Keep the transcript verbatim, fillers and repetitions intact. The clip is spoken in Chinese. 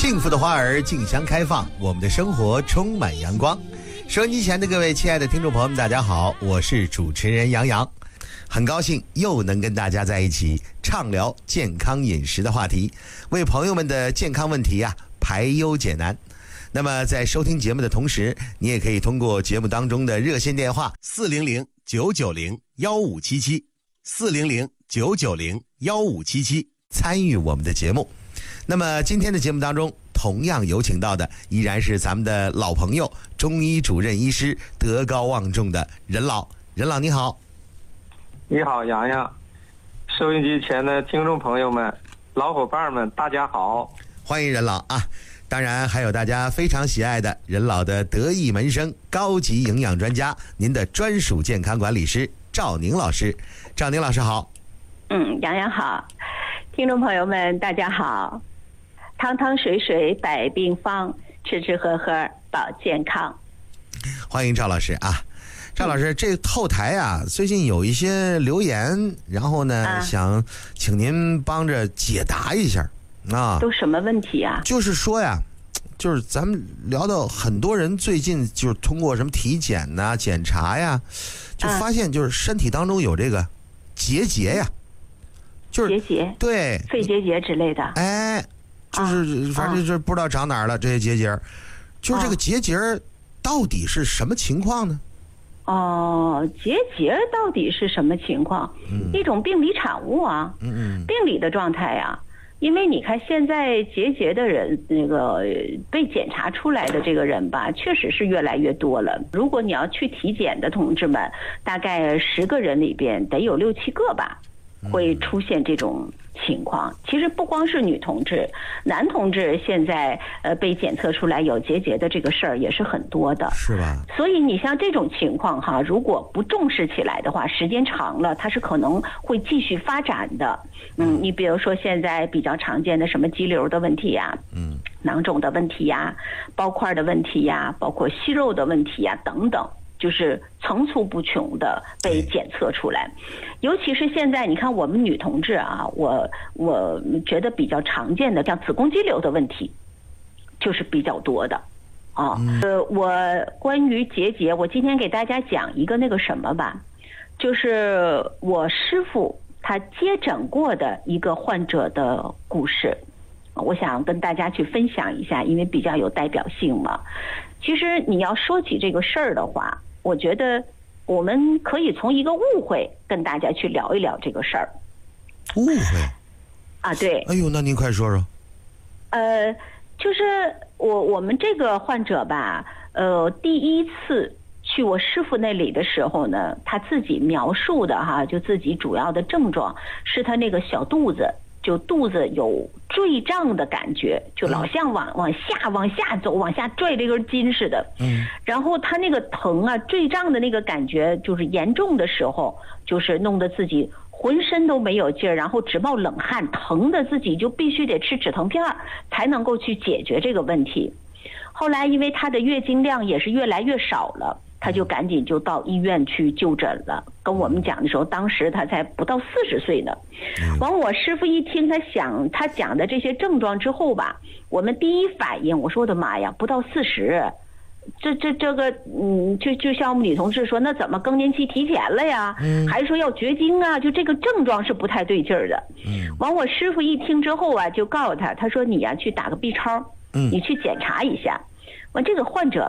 幸福的花儿竞相开放，我们的生活充满阳光。收音机前的各位亲爱的听众朋友们，大家好，我是主持人杨洋，很高兴又能跟大家在一起畅聊健康饮食的话题，为朋友们的健康问题啊排忧解难。那么在收听节目的同时，你也可以通过节目当中的热线电话四零零九九零幺五七七四零零九九零幺五七七参与我们的节目。那么今天的节目当中，同样有请到的依然是咱们的老朋友，中医主任医师，德高望重的任老。任老你好。 你好，洋洋。收音机前的听众朋友们、老伙伴们，大家好， 欢迎任老啊！当然还有大家非常喜爱的任老的得意门生、高级营养专家，您的专属健康管理师赵宁老师。赵宁老师好。 嗯，洋洋好，听众朋友们大家好。汤汤水水百病方，吃吃喝喝保健康。 欢迎赵老师啊！赵老师，这后台啊，最近有一些留言，然后呢，啊、想请您帮着解答一下啊。 都什么问题啊？ 就是说呀，就是咱们聊到很多人最近就是通过什么体检呐、啊、检查呀，就发现就是身体当中有这个结节呀，就是结节， 对， 肺结节之类的。 哎。就是反正就是不知道长哪儿了，这些结节，就是这个结节到底是什么情况呢？ 哦，结节到底是什么情况？嗯、一种病理产物啊，嗯嗯，病理的状态呀、啊。因为你看现在结节的人，那个被检查出来的这个人吧，确实是越来越多了。如果你要去体检的同志们，大概十个人里边得有六七个吧。会出现这种情况。其实不光是女同志，男同志现在呃被检测出来有结节的这个事儿也是很多的， 是吧？ 所以你像这种情况哈，如果不重视起来的话，时间长了它是可能会继续发展的。嗯，你比如说现在比较常见的什么肌瘤的问题呀，嗯，囊肿的问题呀，包块的问题呀，包括息肉的问题呀等等。就是层出不穷的被检测出来，尤其是现在你看我们女同志啊，我我觉得比较常见的像子宫肌瘤的问题，就是比较多的啊。呃，我关于结节，我今天给大家讲一个那个什么吧，就是我师父他接诊过的一个患者的故事，我想跟大家去分享一下，因为比较有代表性嘛。其实你要说起这个事儿的话，我觉得我们可以从一个误会跟大家去聊一聊这个事儿。 误会啊，对。 哎呦，那您快说说。 呃，就是我我们这个患者吧，呃，第一次去我师傅那里的时候呢，他自己描述的哈，就自己主要的症状是他那个小肚子。就肚子有坠胀的感觉，就老像往往下往下走，往下拽这根筋似的。嗯，然后他那个疼啊，坠胀的那个感觉，就是严重的时候，就是弄得自己浑身都没有劲儿，然后直冒冷汗，疼的自己就必须得吃止疼片才能够去解决这个问题。后来因为他的月经量也是越来越少了。他就赶紧就到医院去就诊了，跟我们讲的时候，当时他才不到四十岁呢。完，我师傅一听他想他讲的这些症状之后吧，我们第一反应，我说我的妈呀，不到四十，这这这个，嗯，就就像我们女同志说，那怎么更年期提前了呀？嗯，还是说要绝经啊？就这个症状是不太对劲儿的。嗯，完，我师傅一听之后啊，就告诉他，他说你呀、啊、去打个 B 超，嗯，你去检查一下。完，这个患者